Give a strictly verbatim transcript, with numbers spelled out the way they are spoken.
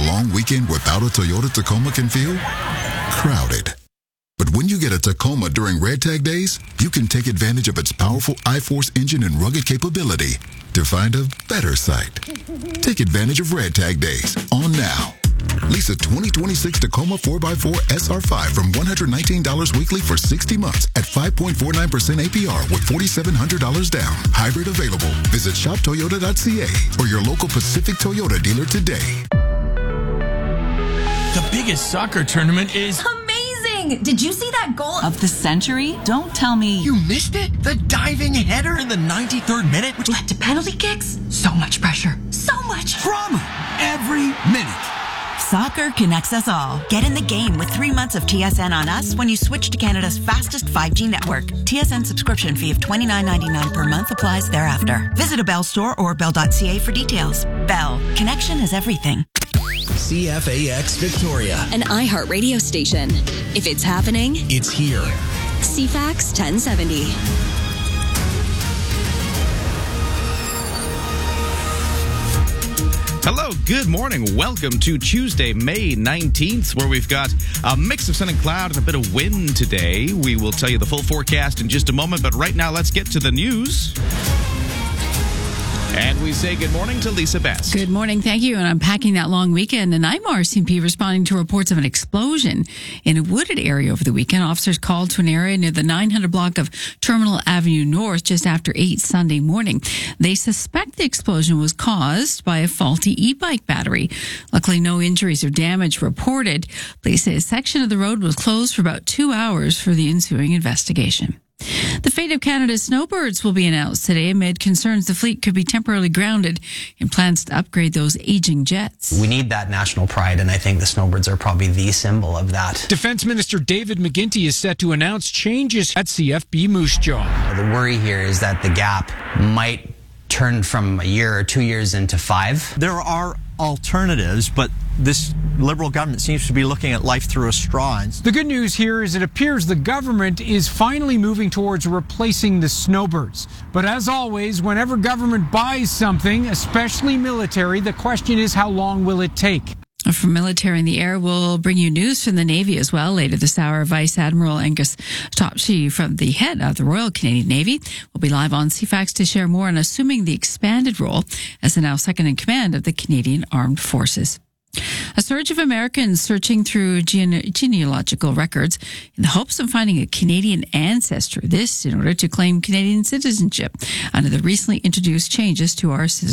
long weekend without a Toyota Tacoma can feel crowded. But when you get a Tacoma during Red Tag Days, you can take advantage of its powerful I-Force engine and rugged capability to find a better sight. Take advantage of Red Tag Days on now. Lease a twenty twenty-six Tacoma four by four S R five from one hundred nineteen dollars weekly for sixty months at five point four nine percent A P R with four thousand seven hundred dollars down. Hybrid available. Visit shop toyota dot c a or your local Pacific Toyota dealer today. The biggest soccer tournament is amazing! Did you see that goal of the century? Don't tell me you missed it. The diving header in the ninety-third minute, which led to penalty kicks. So much pressure. So much drama every minute. Soccer connects us all. Get in the game with three months of T S N on us when you switch to Canada's fastest five G network. T S N subscription fee of twenty-nine ninety-nine per month applies thereafter. Visit a Bell store or bell dot c a for details. Bell. Connection is everything. C F A X Victoria. An iHeart radio station. If it's happening, it's here. C FAX ten seventy. Hello, good morning. Welcome to Tuesday, May nineteenth, where we've got a mix of sun and cloud and a bit of wind today. We will tell you the full forecast in just a moment, but right now let's get to the news. And we say good morning to Lisa Best. Good morning. Thank you. And unpacking that long weekend, and I'm R C M P responding to reports of an explosion in a wooded area over the weekend. Officers called to an area near the nine hundred block of Terminal Avenue North just after eight Sunday morning. They suspect the explosion was caused by a faulty e-bike battery. Luckily, no injuries or damage reported. Police say a section of the road was closed for about two hours for the ensuing investigation. The fate of Canada's snowbirds will be announced today amid concerns the fleet could be temporarily grounded in plans to upgrade those aging jets. We need that national pride, and I think the snowbirds are probably the symbol of that. Defense Minister David McGuinty is set to announce changes at C F B Moose Jaw. The worry here is that the gap might turn from a year or two years into five. There are alternatives, but this Liberal government seems to be looking at life through a straw. The good news here is it appears the government is finally moving towards replacing the snowbirds. But as always, whenever government buys something, especially military, the question is how long will it take? From Military in the Air, we'll bring you news from the Navy as well. Later this hour, Vice Admiral Angus Topshee, from the head of the Royal Canadian Navy, will be live on C FAX to share more on assuming the expanded role as the now second in command of the Canadian Armed Forces. A surge of Americans searching through gene- genealogical records in the hopes of finding a Canadian ancestry. This in order to claim Canadian citizenship under the recently introduced changes to our citizenship